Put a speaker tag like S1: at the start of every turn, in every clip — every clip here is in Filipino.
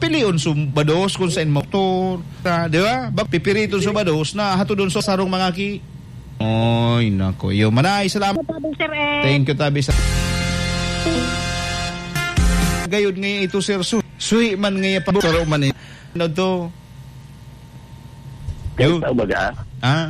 S1: papilion subados kung saan motor. Di ba? Pipiriton subados na hato doon sa sarong mga ki. Oy, nako. Yo, manay, salamat. Thank you, tabi. Gayod ngayon ito, sir. Suhi man ngayon pa. Pero man ano to? Yo.
S2: Baga.
S1: Ha?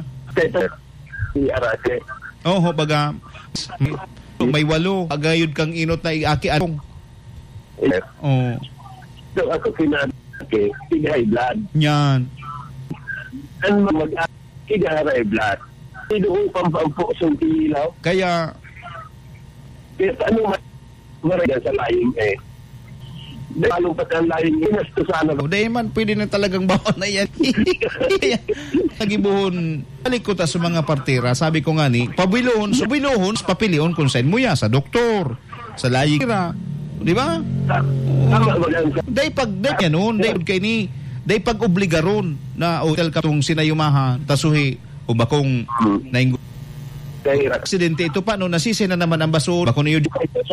S1: Oh, baga. May 8. Agayod kang inot na iaki anong. Oh.
S2: So, ako kinaki, high blood.
S1: Yan.
S2: Ang mag-aki, high blood. Doon pampampo sa ilaw.
S1: Kaya
S2: paano marayan sa laing eh? Dahil pa ang laing eh, nasto sana.
S1: Dahil man, pwede na talagang bawal na yan. Nagibuhon, balik ko ta sa mga partira. Sabi ko nga ni, pabilohon, papilion kung saan mo ya, sa doktor, sa laing kira. Di ba? Dahil pag, dahil pag obligaron na hotel ka itong sinayumahan, tasuhi, o bakong nainggo. Aksidente ito pa, no, nasisi na naman ang basura. Bako na yun.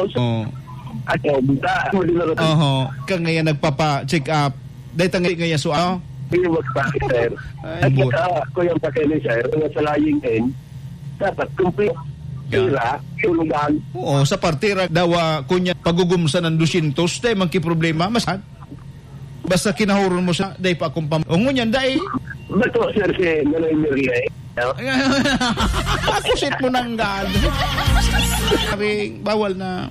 S1: Kang ngayon nagpapa-check up. Dahil tanggay ngayon so,
S2: sir. At ko yung pakili, sir, sa laying end, dapat complete. Tira, tulugan.
S1: Oo, sa partira daw kunya pagugumsa ng 200, dahil magki-problema, masad. Basta kinahuron mo siya, dahil pa akong ngunyan, dahil.
S2: Bato, sir, si Nanoy Maria.
S1: Ako sit mo nang gado. Bawal na.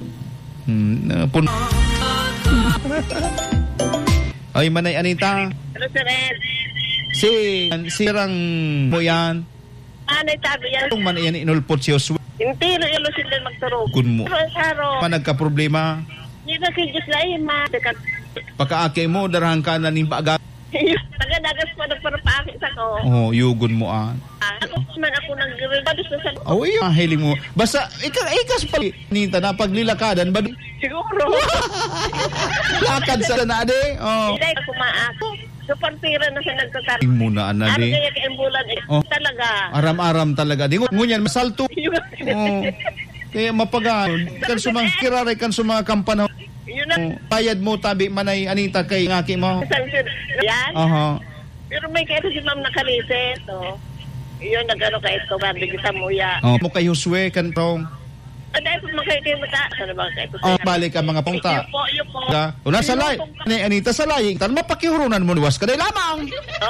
S1: Ay, Manay Anita.
S3: Hello, sir Ed.
S1: Si Rang mo yan.
S3: Anay tabi yan.
S1: Kung man yan inulpot si Joshua.
S3: Intiro yung sila magturo.
S1: Kun mo.
S3: Pero
S1: nagka-problema.
S3: Hindi na kigis na ima.
S1: Pagka-ake mo, darahang ka na ni baga.
S3: Nagadagas po nagparapakit ako.
S1: Oh, yugon mo ah.
S3: Ako man ako nag-rebadis na sa...
S1: Oh, iyo. Hiling mo. Basta, ikas pa. Nita na paglilakadan.
S3: Siguro.
S1: Lakad sa nanade. Oh.
S3: Hindi ako maako. So, partira na siya nagtatara.
S1: Ing muna, anade.
S3: Ano kaya ka-embulan talaga.
S1: Aram-aram talaga. Di ngunyan, masalto. Oh. Kaya mapagaan. Kan sumang kiraray, kan sumang kampanaw. Payad mo, tabi, Manay Anita, kay ngaki mo.
S3: Yan? Pero may kayo si Ma'am Nakalise. So, yun, nag-ano ka ito, bandi kita muya.
S1: Mo kay Josue, kantong.
S3: Dahil po magkakayo mata. Sana ba kayo?
S1: Balik ka mga pongta.
S3: Yun po.
S1: Nasa lay. Anita, sa laying. Tan, mapakihurunan mo, luwas ka na lamang.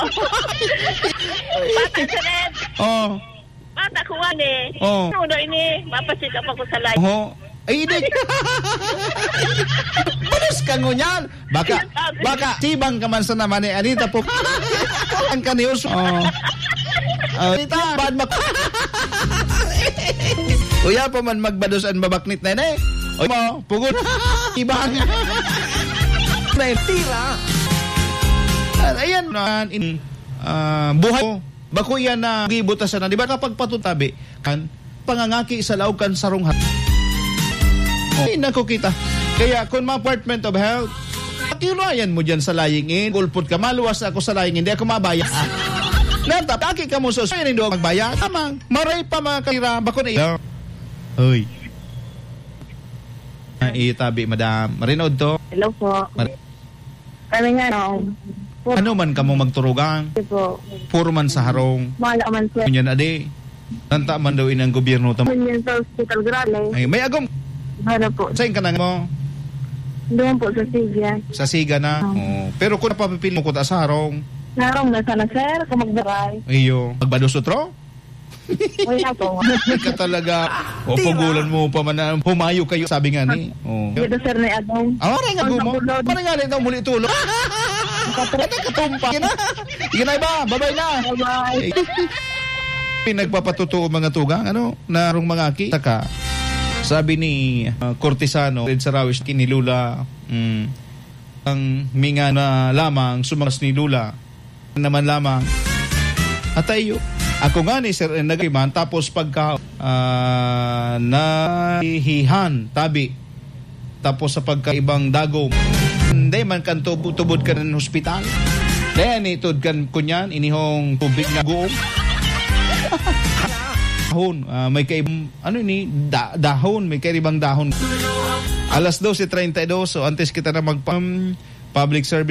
S3: Bata sa red. Bata ko nga ni. Ano ini? Mapasikap ako sa lay.
S1: Ay, hindi. Panos ka ngunyan? Baka, sibang ka man sa naman eh. Anita po. Ang kanius. Anita, bad Uya pa man magbados ang babaknit na eh. Oy mo, pugod. Ibang. Tira. Ayan na, buhay mo. Bako yan na gibutasan na. Di ba kapag patutabi, kan, pangangaki sa laog kan sarunghat. Ay, nako kita. Kaya kung mga Department of Health, pakiulayan mo dyan sa layingin. Gulpot ka, maluwas ako sa layingin. Hindi ako mabaya. Natapaki ka mo sa hindi ako magbaya. Tamang, maray pa mga kalira. Bako na iyo. Uy. Itabi, madam. Marinod to.
S4: Hello po. Kami nga,
S1: ano man ka mo magturugang? Puro man sa harong.
S4: Wala man po.
S1: Yan ade. Tanta man daw inang gobyerno.
S4: Yan sa hospital grale.
S1: Ay, may agom.
S4: Para po.
S1: Saan ka na mo?
S4: Doon po sa Siga.
S1: Sa Siga na? Pero kung napapipili mo ko ta sa harong?
S4: Sa harong na sana, sir. Kung magdaray.
S1: Iyo. Magbalusotro?
S4: Wala po.
S1: Ka talaga. Pugulan mo pa man na humayo kayo. Sabi nga ni.
S4: Dito, sir, na adong.
S1: Rin nga mo. Parang nga rin daw muli tulog. Katumpa. Sige na iba. Bye-bye na.
S4: Bye-bye.
S1: Pinagpapatutuo mga tugang. Narong mga aki. Saka. Sabi ni Cortesano, Red Sarawis, kinilula, ang minga na lamang, sumagas ni Lula, naman lamang, atayo. Ako nga ni Sir Nagaman, tapos pagka nahihan, tabi, tapos sa pagkaibang dagom, hindi man kan tubod ka ng hospital. Dahil itod kan kunyan, inihong tubig na goong. Dahon, may kaibang dahon, may kaibang dahon. 12:32, so antes kita na public service